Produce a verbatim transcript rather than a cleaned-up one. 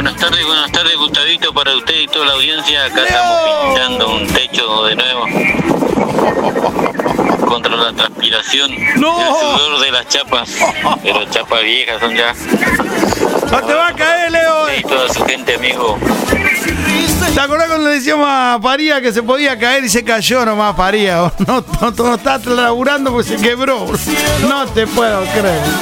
Buenas tardes, buenas tardes, Gustavito, para usted y toda la audiencia. Acá estamos pintando un techo de nuevo contra la transpiración ¡No! y el sudor de las chapas, pero chapas viejas son ya. ¡No te va a caer, Leo! Y toda su gente, amigo. ¿Te acordás cuando le decíamos a Paría que se podía caer y se cayó nomás, Paría? No, no, no, no está laburando porque se quebró. No te puedo creer.